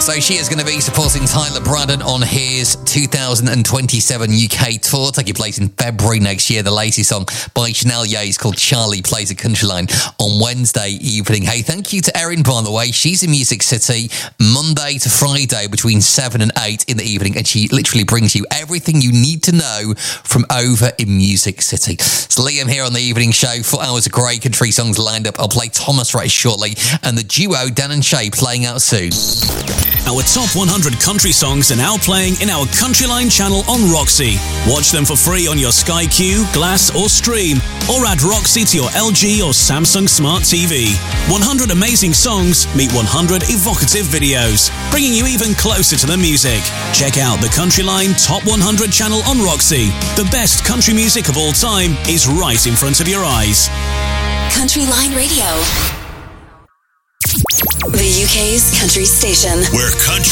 So she is going to be supporting Tyler Braddon on his 2027 UK tour, taking place in February next year. The latest song by Chanel Yates called Charlie plays at Country Line on Wednesday evening. Hey, thank you to Erin, by the way. She's in Music City Monday to Friday between 7 and 8 in the evening, and she literally brings you everything you need to know from over in Music City. It's Liam here on the evening show. 4 hours of great country songs lined up. I'll play Thomas right shortly, and the duo Dan and Shay playing out soon. Our top 100 country songs are now playing in our Countryline channel on Roxy. Watch them for free on your Sky Q, Glass or Stream, or add Roxy to your LG or Samsung Smart TV. 100 amazing songs meet 100 evocative videos, bringing you even closer to the music. Check out the Countryline Top 100 channel on Roxy. The best country music of all time is right in front of your eyes. Countryline Radio. The UK's country station. Where country